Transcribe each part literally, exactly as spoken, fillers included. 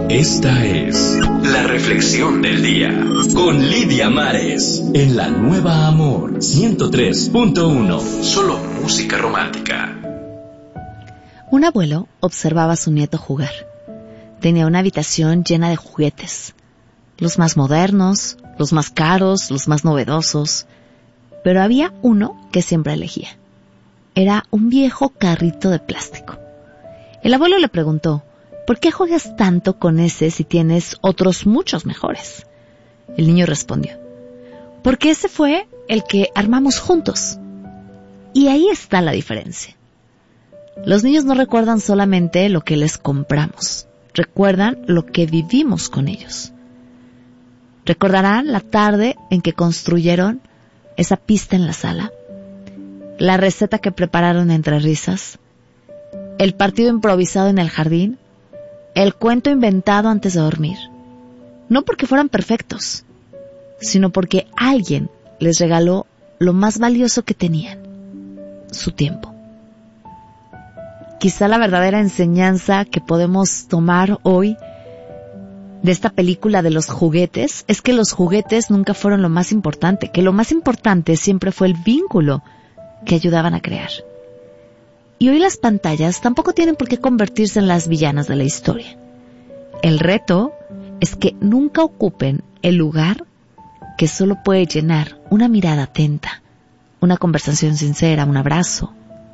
Esta es la reflexión del día con Lidia Mares en la Nueva Amor ciento tres punto uno. Solo música romántica. Un abuelo observaba a su nieto jugar. Tenía una habitación llena de juguetes, los más modernos, los más caros, los más novedosos, pero había uno que siempre elegía. Era un viejo carrito de plástico. El abuelo le preguntó: ¿por qué juegas tanto con ese si tienes otros muchos mejores? El niño respondió: porque ese fue el que armamos juntos. Y ahí está la diferencia. Los niños no recuerdan solamente lo que les compramos, recuerdan lo que vivimos con ellos. Recordarán la tarde en que construyeron esa pista en la sala, la receta que prepararon entre risas, el partido improvisado en el jardín, el cuento inventado antes de dormir. No porque fueran perfectos, sino porque alguien les regaló lo más valioso que tenían: su tiempo. Quizá la verdadera enseñanza que podemos tomar hoy de esta película de los juguetes es que los juguetes nunca fueron lo más importante, que lo más importante siempre fue el vínculo que ayudaban a crear. Y hoy las pantallas tampoco tienen por qué convertirse en las villanas de la historia. El reto es que nunca ocupen el lugar que solo puede llenar una mirada atenta, una conversación sincera, un abrazo.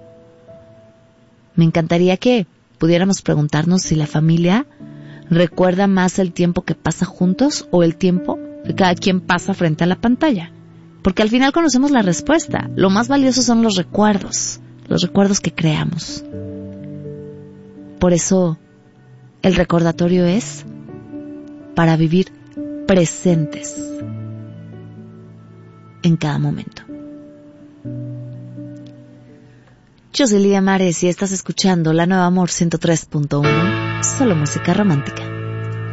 Me encantaría que pudiéramos preguntarnos si la familia recuerda más el tiempo que pasa juntos o el tiempo que cada quien pasa frente a la pantalla. Porque al final conocemos la respuesta. Lo más valioso son los recuerdos, los recuerdos que creamos. Por eso, el recordatorio es para vivir presentes en cada momento. Yo soy Lidia Mares y estás escuchando La Nueva Amor ciento tres punto uno, solo música romántica.